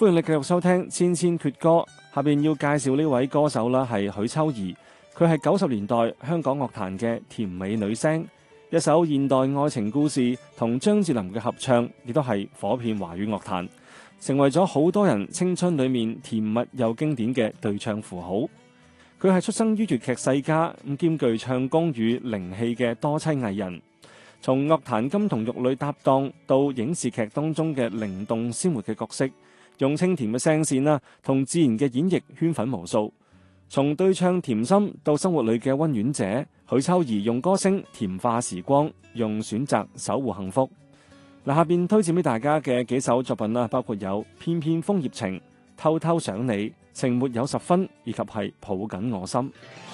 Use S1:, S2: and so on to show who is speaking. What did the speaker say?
S1: 歡迎你繼續收聽千千闕歌，下邊要介紹呢位歌手啦，係許秋怡。佢係90年代香港樂壇嘅甜美女聲，一首現代愛情故事同張智霖嘅合唱，亦都係火遍華語樂壇，成為咗好多人青春裏面甜蜜又經典嘅對唱符號。佢係出生於粵劇世家，兼具唱功與靈氣嘅多棲藝人。從樂壇金童玉女搭檔到影視劇當中嘅靈動鮮活嘅角色，用清甜嘅聲線啦，同自然嘅演繹圈粉無數。從對唱甜心到生活裏嘅溫婉者，許秋怡用歌聲甜化時光，用選擇守護幸福。嗱，下邊推薦俾大家嘅幾首作品啦，包括有《片片楓葉情》、《偷偷想你》、《情沒有十分》以及係《抱緊我心》。